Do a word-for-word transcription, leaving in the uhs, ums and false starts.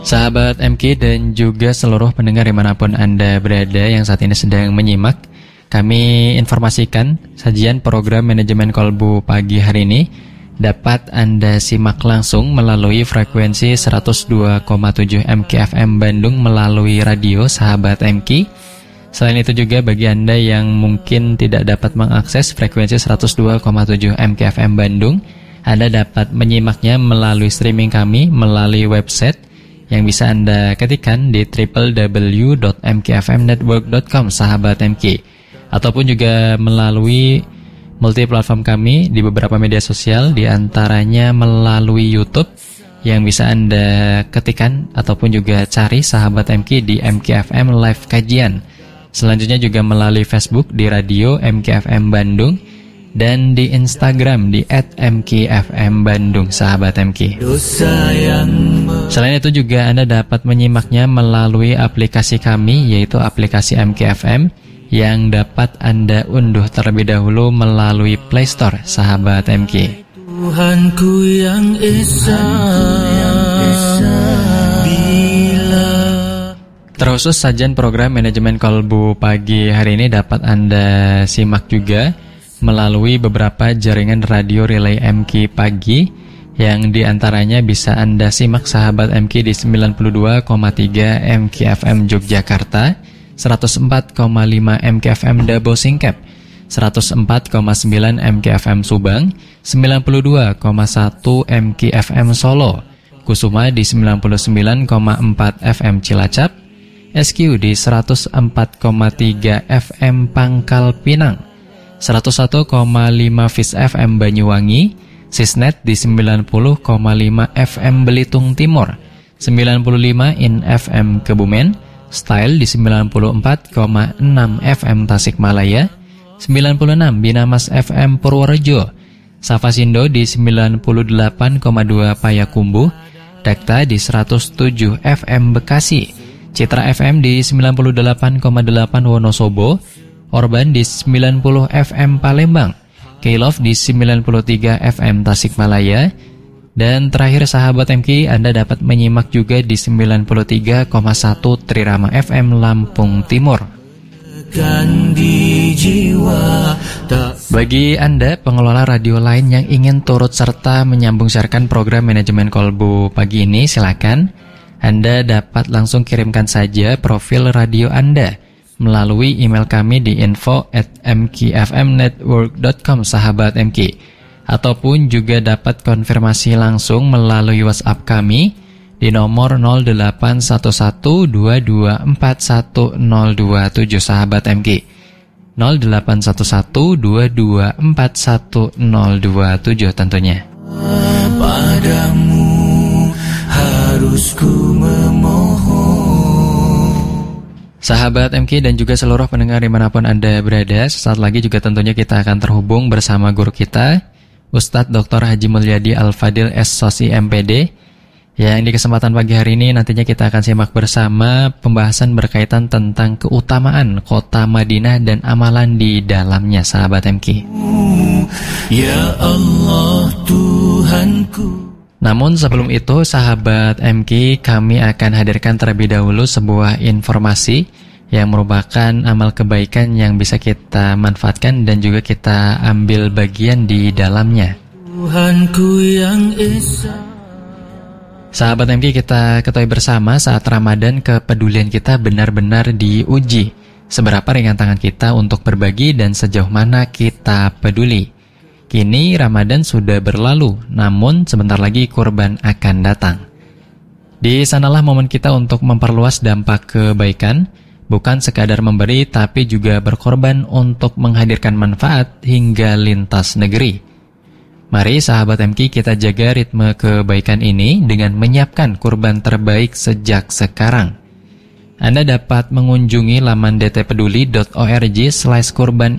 Sahabat M K dan juga seluruh pendengar dimanapun Anda berada yang saat ini sedang menyimak, kami informasikan sajian program Manajemen Kolbu pagi hari ini dapat Anda simak langsung melalui frekuensi seratus dua koma tujuh M K F M Bandung melalui radio Sahabat M K. Selain itu juga bagi Anda yang mungkin tidak dapat mengakses frekuensi seratus dua koma tujuh M K F M Bandung, Anda dapat menyimaknya melalui streaming kami melalui website yang bisa Anda ketikkan di w w w dot m k f m network dot com Sahabat M K, ataupun juga melalui multi platform kami di beberapa media sosial, di antaranya melalui YouTube yang bisa Anda ketikkan ataupun juga cari Sahabat M K di M K F M Live Kajian. Selanjutnya juga melalui Facebook di Radio M K F M Bandung dan di Instagram di at m k f m bandung Sahabat M K. Selain itu juga Anda dapat menyimaknya melalui aplikasi kami, yaitu aplikasi M K F M yang dapat Anda unduh terlebih dahulu melalui Play Store Sahabat M K. Tuhanku yang esa, terkhusus sajian program Manajemen Kolbu pagi hari ini dapat Anda simak juga melalui beberapa jaringan radio relay M K pagi yang diantaranya bisa Anda simak Sahabat M K di sembilan puluh dua koma tiga M K F M Yogyakarta, seratus empat koma lima M K F M Dabo Singkep, seratus empat koma sembilan M K F M Subang, sembilan puluh dua koma satu M K F M Solo, Kusuma di sembilan puluh sembilan koma empat F M Cilacap, S Q di seratus empat koma tiga F M Pangkal Pinang, seratus satu koma lima Fis F M Banyuwangi, Sisnet di sembilan puluh koma lima F M Belitung Timur, sembilan puluh lima In F M Kebumen, Style di sembilan puluh empat koma enam F M Tasikmalaya, sembilan puluh enam Binamas F M Purworejo, Safasindo di sembilan puluh delapan koma dua Payakumbuh, Dakta di seratus tujuh F M Bekasi, Citra F M di sembilan puluh delapan koma delapan Wonosobo, Orban di sembilan puluh F M Palembang, K-Love di sembilan puluh tiga F M Tasikmalaya, dan terakhir Sahabat M K Anda dapat menyimak juga di sembilan puluh tiga koma satu Trirama F M Lampung Timur. Bagi Anda pengelola radio lain yang ingin turut serta menyambung siarkan program Manajemen Kolbu pagi ini, silakan Anda dapat langsung kirimkan saja profil radio Anda melalui email kami di info at m k f m network dot com Sahabat M K, ataupun juga dapat konfirmasi langsung melalui WhatsApp kami di nomor nol delapan satu satu dua dua empat satu nol dua tujuh Sahabat M K, nol delapan satu satu dua dua empat satu nol dua tujuh tentunya. Padamu harus ku memohon. Sahabat M K dan juga seluruh pendengar dimanapun Anda berada, sesaat lagi juga tentunya kita akan terhubung bersama guru kita, Ustadz Doktor Haji Mulyadi Al-Fadil S Sosi M P D, yang di kesempatan pagi hari ini nantinya kita akan simak bersama pembahasan berkaitan tentang keutamaan kota Madinah dan amalan di dalamnya Sahabat M K. Ya Allah Tuhanku. Namun sebelum itu Sahabat M K, kami akan hadirkan terlebih dahulu sebuah informasi yang merupakan amal kebaikan yang bisa kita manfaatkan dan juga kita ambil bagian di dalamnya. Tuhanku yang esa. Sahabat M K, kita ketahui bersama saat Ramadan kepedulian kita benar-benar diuji. Seberapa ringan tangan kita untuk berbagi dan sejauh mana kita peduli. Kini Ramadan sudah berlalu, namun sebentar lagi kurban akan datang. Di sanalah momen kita untuk memperluas dampak kebaikan, bukan sekadar memberi tapi juga berkorban untuk menghadirkan manfaat hingga lintas negeri. Mari Sahabat M K kita jaga ritme kebaikan ini dengan menyiapkan kurban terbaik sejak sekarang. Anda dapat mengunjungi laman d t peduli dot org slash kurban